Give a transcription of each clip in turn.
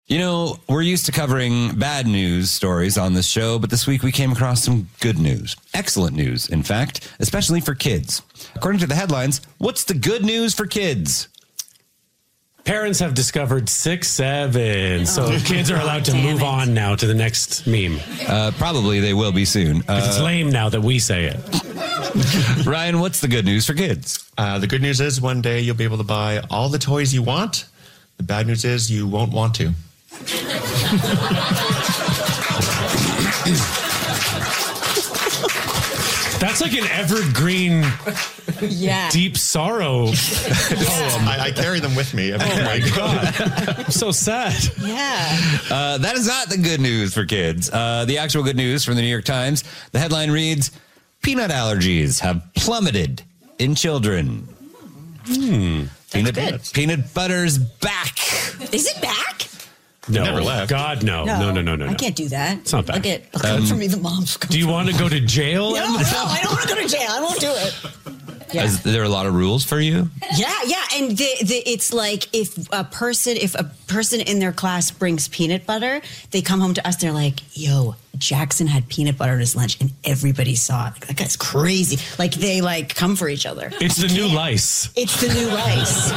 You know, we're used to covering bad news stories on this show, but this week we came across some good news. Excellent news, in fact, especially for kids. According to the headlines, what's the good news for kids? Parents have discovered 6'7", so kids are allowed to move on now to the next meme. Probably they will be soon. It's lame now that we say it. Ryan, what's the good news for kids? The good news is one day you'll be able to buy all the toys you want. The bad news is you won't want to. That's like an evergreen, deep sorrow poem. I carry them with me. Oh my God. I'm so sad. Yeah. That is not the good news for kids. The actual good news from the New York Times, the headline reads, peanut allergies have plummeted in children. Peanut butter's back. Is it back? No. Never left. God, no. No. I can't do that. It's not back. I'll come for me, the mom's. Do you want to go to jail? No, I don't want to go to jail. I won't do it. Yeah. Is there a lot of rules for you? Yeah, and it's like if a person in their class brings peanut butter, they come home to us. They're like, "Yo, Jackson had peanut butter in his lunch, and everybody saw it. Like, that guy's crazy." Like they come for each other. It's the new lice. It's the new lice.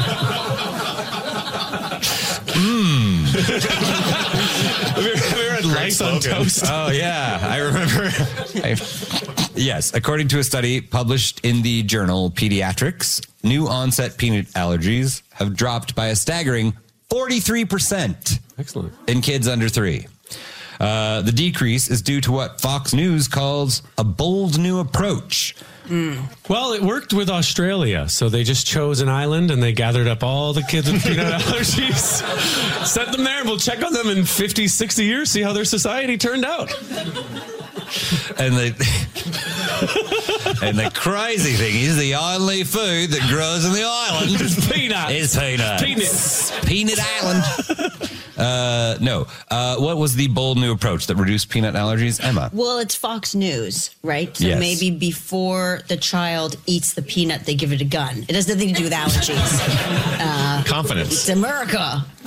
Have you ever had lice on toast? Oh, yeah. I remember. Yes. According to a study published in the journal Pediatrics, new onset peanut allergies have dropped by a staggering 43%. Excellent. In kids under 3. The decrease is due to what Fox News calls a bold new approach. Well, it worked with Australia. So they just chose an island and they gathered up all the kids with peanut allergies, sent them there, and we'll check on them in 50, 60 years, see how their society turned out. And the crazy thing is the only food that grows on the island It's peanuts. is peanuts. Peanut Island. No. What was the bold new approach that reduced peanut allergies, Emma? Well, it's Fox News, right? So Yes. maybe before the child eats the peanut, they give it a gun. It has nothing to do with allergies. Confidence. It's America.